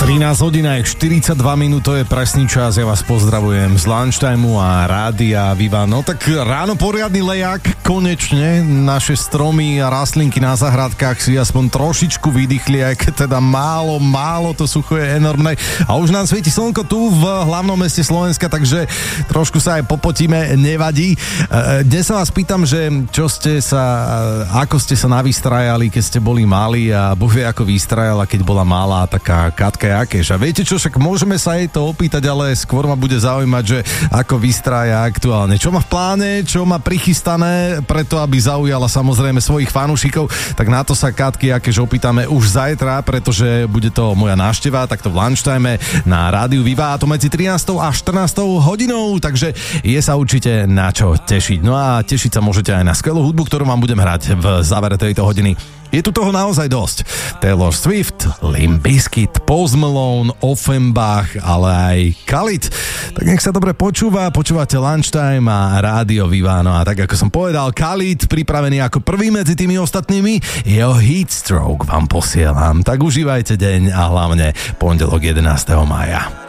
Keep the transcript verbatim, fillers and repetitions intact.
trinásť hodín a štyridsaťdva minút, to je presný čas, ja vás pozdravujem z Lunchtimeu a Rádia Viva. No tak ráno poriadny lejak, konečne naše stromy a rastlinky na zahradkách si aspoň trošičku vydýchli, aj keď teda málo, málo, to sucho je enormné. A už nám svieti slnko tu v hlavnom meste Slovenska, takže trošku sa aj popotíme, nevadí. Dnes sa vás pýtam, že čo ste sa, ako ste sa navystrajali, keď ste boli malí, a Boh vie, ako vystrajala, keď bola malá taká Katka Jakeš. A viete čo, však môžeme sa jej to opýtať, ale skôr ma bude zaujímať, že ako vystrája aktuálne. Čo má v pláne, čo má prichystané, preto aby zaujala samozrejme svojich fanúšikov, tak na to sa Katky Jakeš opýtame už zajtra, pretože bude to moja návšteva, takto v Lunchtime na Rádiu Viva, a to medzi trinástou a štrnástou hodinou, takže je sa určite na čo tešiť. No a tešiť sa môžete aj na skvelú hudbu, ktorú vám budem hrať v závere tejto hodiny. Je tu toho naozaj dosť. Taylor Swift, Limp Bizkit, Post Malone, Offenbach, ale aj Khalid. Tak nech sa dobre počúva, počúvate Lunchtime a Rádio Viva. No a tak ako som povedal, Khalid pripravený ako prvý medzi tými ostatnými, jeho Heatstroke vám posielam. Tak užívajte deň a hlavne pondelok jedenásteho mája.